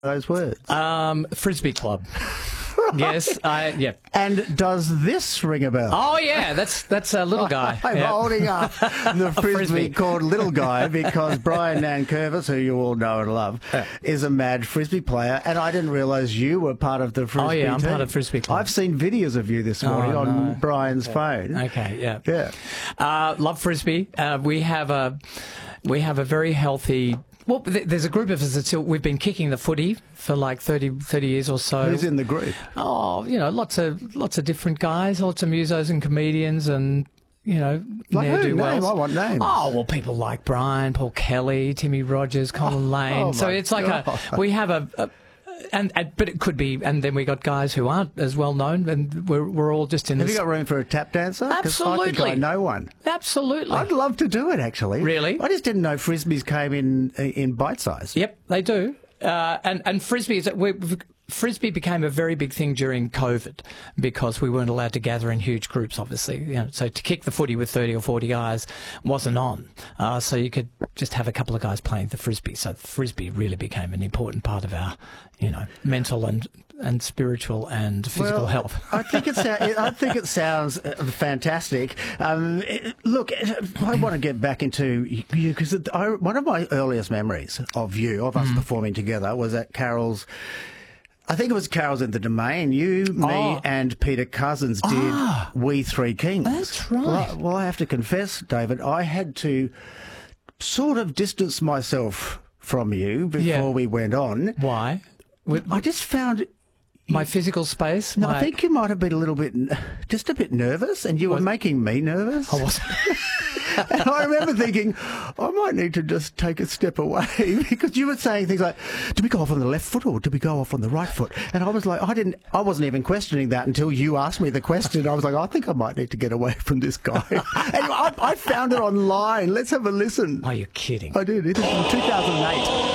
those words. Frisbee club. Yes, yeah. And does this ring a bell? Oh, yeah, that's a little guy. I'm holding up the frisbee called Little Guy because Brian Nankervis, who you all know and love, is a mad frisbee player, and I didn't realise you were part of the frisbee team. I'm part of the frisbee club. I've seen videos of you this morning on Brian's phone. Okay, yeah. Yeah. Love frisbee. We have a very healthy... Well, there's a group of us that we've been kicking the footy for like 30 years or so. Who's in the group? Oh, lots of different guys, lots of musos and comedians and, Like ne'er-do-wells. I want names. Oh, well, people like Brian, Paul Kelly, Timmy Rogers, Colin Lane. So it's like we have but it could be, and then we got guys who aren't as well known, and we're all just in. Have you got room for a tap dancer? 'Cause Absolutely. I think I know one. Absolutely. I'd love to do it, actually. Really? I just didn't know frisbees came in bite size. Yep, they do. And frisbee Frisbee became a very big thing during COVID because we weren't allowed to gather in huge groups, obviously. So to kick the footy with 30 or 40 guys wasn't on. So you could just have a couple of guys playing the frisbee. So frisbee really became an important part of our, mental and spiritual and physical health. I think it sounds fantastic. Look, I want to get back into you because one of my earliest memories of us performing together was at Carol's. I think it was Carol's in the Domain. You, me, and Peter Cousins did We Three Kings. That's right. Well, I have to confess, David, I had to sort of distance myself from you before we went on. Why? I just found... My physical space? No, I think you might have been a bit nervous, and you were making me nervous. I wasn't. And I remember thinking, I might need to just take a step away because you were saying things like, do we go off on the left foot or do we go off on the right foot? And I was like, I wasn't even questioning that until you asked me the question. I was like, I think I might need to get away from this guy. And I found it online. Let's have a listen. Are you kidding? I did. It was from 2008.